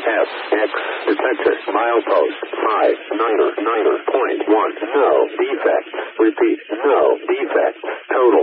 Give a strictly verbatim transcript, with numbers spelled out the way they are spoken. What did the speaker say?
S X detector milepost five niner niner point one. No defect. Repeat. No defect. Total